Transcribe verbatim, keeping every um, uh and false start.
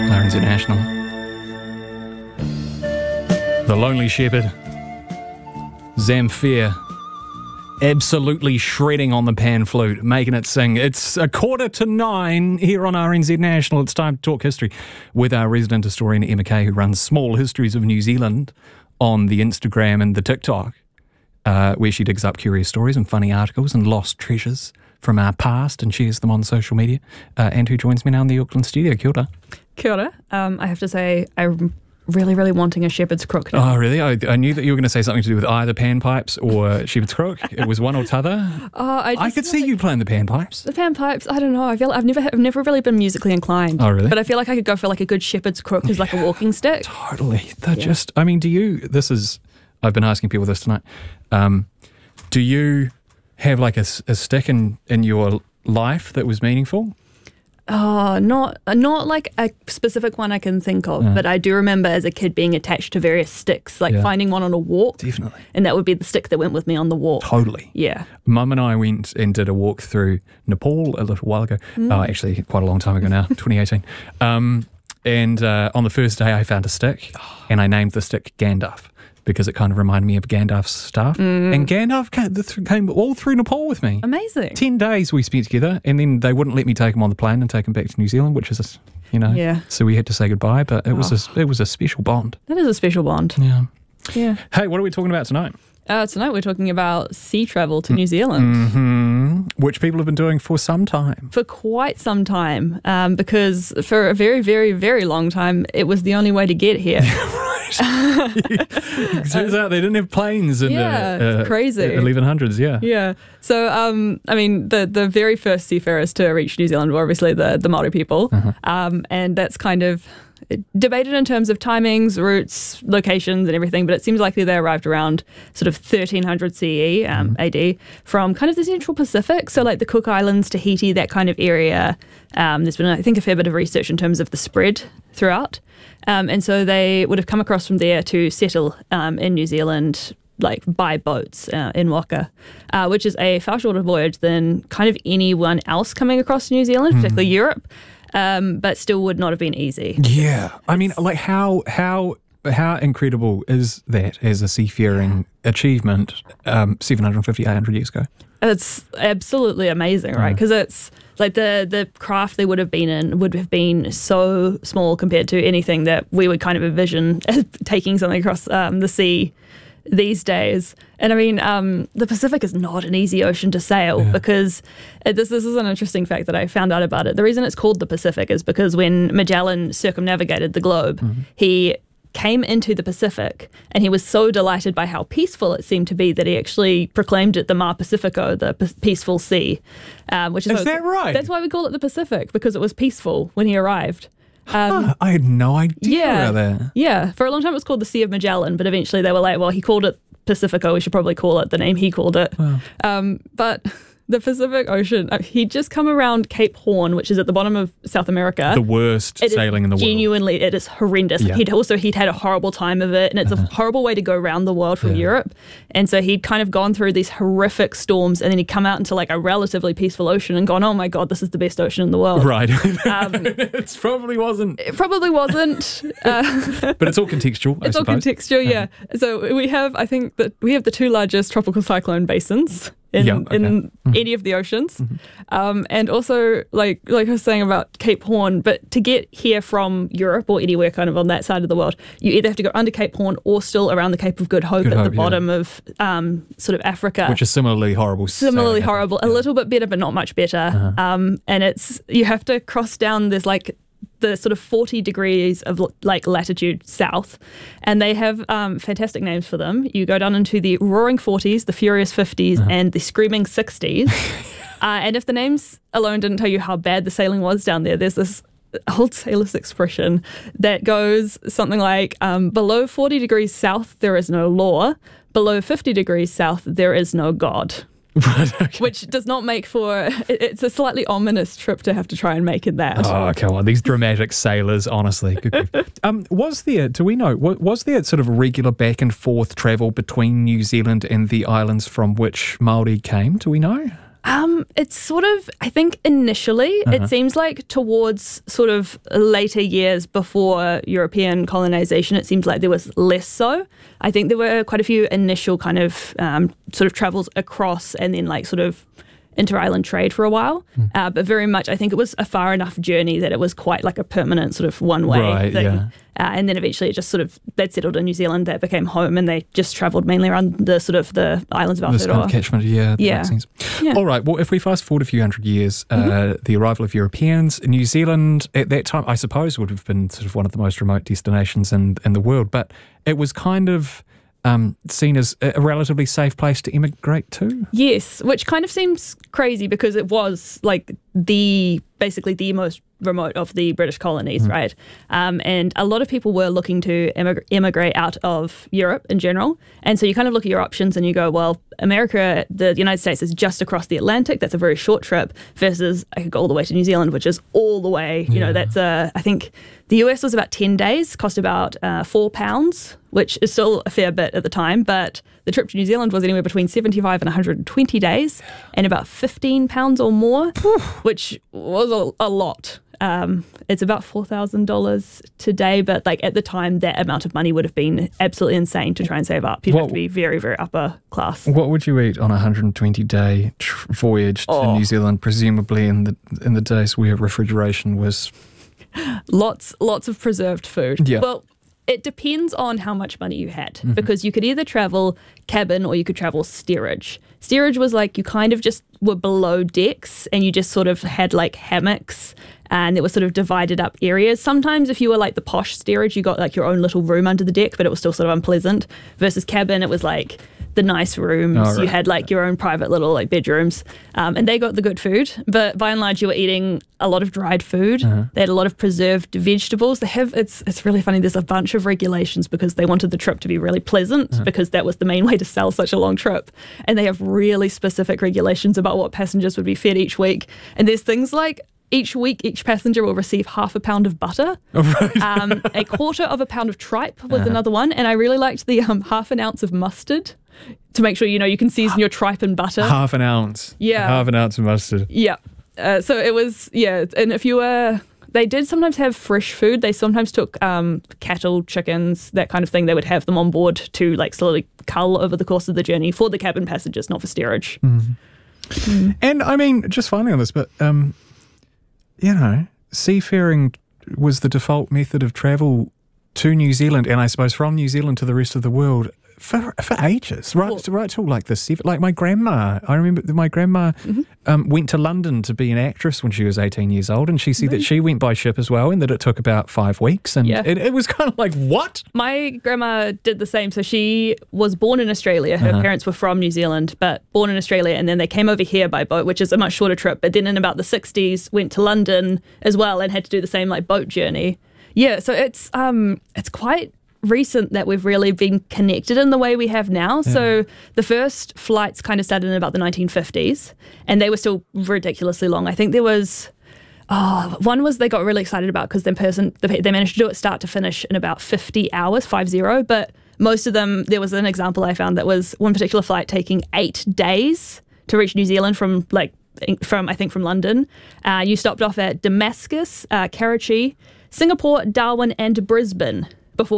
R N Z National. The Lonely Shepherd. Zamfir. Absolutely shredding on the pan flute, making it sing. It's a quarter to nine here on R N Z National. It's time to talk history with our resident historian, Emma Kay, who runs Small Histories of New Zealand on the Instagram and the TikTok, uh, where she digs up curious stories and funny articles and lost treasures from our past and shares them on social media, uh, and who joins me now in the Auckland studio. Kia ora. Kia ora. Um, I have to say, I'm really, really wanting a shepherd's crook now. Oh, really? I, I knew that you were going to say something to do with either panpipes or shepherd's crook. It was one or t'other. Oh, I, I could see like you playing the panpipes. The panpipes, I don't know. I feel I've never I've never really been musically inclined. Oh, really? But I feel like I could go for like a good shepherd's crook as like a walking stick. Totally. They're Yeah. just, I mean, do you, this is, I've been asking people this tonight. Um, do you have like a, s- a stick in, in your life that was meaningful? Oh, not not like a specific one I can think of, Yeah. but I do remember as a kid being attached to various sticks, like Yeah. finding one on a walk, Definitely. and that would be the stick that went with me on the walk. Totally. Yeah. Mum and I went and did a walk through Nepal a little while ago. Mm. Oh, actually, quite a long time ago now, twenty eighteen. Um, and uh, on the first day, I found a stick, and I named the stick Gandalf because it kind of reminded me of Gandalf's staff. Mm. And Gandalf came, th- came all through Nepal with me. Amazing. Ten days we spent together, and then they wouldn't let me take him on the plane and take him back to New Zealand, which is, you know, Yeah. so we had to say goodbye. But it was a, it was a special bond. That is a special bond. Yeah. Yeah. Hey, what are we talking about tonight? Uh, tonight we're talking about sea travel to New Zealand. Hmm. Which people have been doing for some time. For quite some time, um, because for a very, very, very long time, it was the only way to get here. It turns out they didn't have planes in Yeah, the it's crazy. eleven hundreds. Yeah. Yeah. So, um, I mean, the, the very first seafarers to reach New Zealand were obviously the, the Māori people. Uh-huh. Um, and that's kind of debated in terms of timings, routes, locations and everything, but it seems likely they arrived around sort of thirteen hundred C E, um, Mm-hmm. A D, from kind of the Central Pacific, so like the Cook Islands, Tahiti, that kind of area. Um, there's been, I think, a fair bit of research in terms of the spread throughout. Um, and so they would have come across from there to settle um, in New Zealand, like by boats uh, in Waka, uh, which is a far shorter voyage than kind of anyone else coming across New Zealand, particularly Europe, um, but still would not have been easy. Yeah. I mean, like how how how incredible is that as a seafaring achievement um, seven hundred fifty, eight hundred years ago? It's absolutely amazing, right? Because it's like the the craft they would have been in would have been so small compared to anything that we would kind of envision as taking something across um, the sea these days. And I mean, um, the Pacific is not an easy ocean to sail Yeah. because it, this, this is an interesting fact that I found out about it. The reason it's called the Pacific is because when Magellan circumnavigated the globe, Mm-hmm. he came into the Pacific and he was so delighted by how peaceful it seemed to be that he actually proclaimed it the Mar Pacifico, the P- peaceful sea. Um, which is, Is what- that right? That's why we call it the Pacific, because it was peaceful when he arrived. Um, Huh, I had no idea yeah, about that. yeah. For a long time it was called the Sea of Magellan, but eventually they were like, well, he called it Pacifico, we should probably call it the name he called it. Wow. Um, but the Pacific Ocean, uh, he'd just come around Cape Horn, which is at the bottom of South America. The worst It is sailing in the world. Genuinely, it is horrendous. Yeah. He'd also he'd had a horrible time of it, and it's a horrible way to go around the world from Yeah. Europe. And so he'd kind of gone through these horrific storms, and then he'd come out into like a relatively peaceful ocean and gone, "Oh my God, this is the best ocean in the world." Right. Um, it probably wasn't. it probably wasn't. Uh, But it's all contextual, I it's all suppose. contextual, yeah. So we have, I think that we have the two largest tropical cyclone basins in, Yeah, okay. in any of the oceans. Um, and also, like like I was saying about Cape Horn, but to get here from Europe or anywhere kind of on that side of the world, you either have to go under Cape Horn or still around the Cape of Good Hope Good at Hope, the yeah. bottom of um, sort of Africa. Which is similarly horrible. Similarly sailing, I think. horrible, a Yeah. little bit better, but not much better. Uh-huh. Um, and it's, you have to cross down, there's like the sort of forty degrees of like latitude south, and they have um, fantastic names for them. You go down into the Roaring Forties, the Furious Fifties, Uh-huh. and the Screaming Sixties. uh, and if the names alone didn't tell you how bad the sailing was down there, there's this old sailor's expression that goes something like, um, below forty degrees south, there is no law. Below fifty degrees south, there is no God. Right, okay. Which does not make for, it- it's a slightly ominous trip to have to try and make in that. Oh, come on. These dramatic sailors, honestly. Good grief. um, was there, do we know, wa- was there sort of regular back and forth travel between New Zealand and the islands from which Māori came? Do we know? Um, it's sort of, I think initially, Uh-huh. it seems like towards sort of later years before European colonization, it seems like there was less so. I think there were quite a few initial kind of um, sort of travels across and then like sort of inter-island trade for a while. Mm. Uh, but very much, I think it was a far enough journey that it was quite like a permanent sort of one-way Right, thing. yeah. Uh, and then eventually it just sort of, they'd settled in New Zealand, that became home, and they just travelled mainly around the sort of the islands of This kind Aotearoa. of catchment, yeah, that Yeah. makes sense. Yeah. All right, well, if we fast forward a few hundred years, Mm-hmm. uh, the arrival of Europeans, New Zealand at that time, I suppose, would have been sort of one of the most remote destinations in, in the world, but it was kind of um, seen as a relatively safe place to immigrate to. Yes, which kind of seems crazy because it was like the basically the most remote of the British colonies, Mm. right? Um, and a lot of people were looking to emig- immigrate out of Europe in general. And so you kind of look at your options and you go, well, America, the United States is just across the Atlantic. That's a very short trip versus I could go all the way to New Zealand, which is all the way. You Yeah. know, that's, uh, I think the U S was about ten days, cost about uh, four pounds, which is still a fair bit at the time. But the trip to New Zealand was anywhere between seventy-five and one hundred twenty days and about fifteen pounds or more, which was a, a lot. Um, it's about four thousand dollars today, but like at the time, that amount of money would have been absolutely insane to try and save up. You'd What- have to be very, very upper class. What would you eat on a one hundred twenty day tr- voyage to Oh. New Zealand, presumably in the in the days where refrigeration was... Lots, lots of preserved food. Yeah. Well, it depends on how much money you had, Mm-hmm. because you could either travel cabin or you could travel steerage. Steerage was like you kind of just were below decks and you just sort of had like hammocks and there were sort of divided up areas. Sometimes if you were like the posh steerage, you got like your own little room under the deck, but it was still sort of unpleasant. Versus cabin, it was like the nice rooms. Oh, right. You had like your own private little like bedrooms, um, and they got the good food. But by and large, you were eating a lot of dried food. Uh-huh. They had a lot of preserved vegetables. They have it's it's really funny. There's a bunch of regulations because they wanted the trip to be really pleasant Uh-huh. because that was the main way to sell such a long trip. And they have really specific regulations about what passengers would be fed each week. And there's things like each week, each passenger will receive half a pound of butter. Oh, right. Um, a quarter of a pound of tripe was Uh-huh. another one. And I really liked the um, half an ounce of mustard to make sure, you know, you can season your tripe and butter. Half an ounce. Yeah. Half an ounce of mustard. Yeah. Uh, so it was, yeah. And if you were, they did sometimes have fresh food. They sometimes took um, cattle, chickens, that kind of thing. They would have them on board to like slowly cull over the course of the journey for the cabin passengers, not for steerage. Mm-hmm. And I mean, just finally on this, but, um, you know, seafaring was the default method of travel to New Zealand, and I suppose from New Zealand to the rest of the world for for ages, right? Well- to, right till like the sev- like my grandma. I remember that my grandma Mm-hmm. um, went to London to be an actress when she was eighteen years old, and she said that she went by ship as well, and that it took about five weeks, and Yeah. it, it was kind of like what? My grandma did the same. So she was born in Australia. Her Uh-huh. parents were from New Zealand, but born in Australia. And then they came over here by boat, which is a much shorter trip. But then in about the sixties, went to London as well and had to do the same like boat journey. Yeah, so it's um it's quite recent that we've really been connected in the way we have now. So the first flights kind of started in about the nineteen fifties, and they were still ridiculously long. I think there was... Oh, one was they got really excited about because the person they managed to do it start to finish in about fifty hours, five zero. But most of them, there was an example I found that was one particular flight taking eight days to reach New Zealand from like from I think from London. Uh, you stopped off at Damascus, uh, Karachi, Singapore, Darwin, and Brisbane.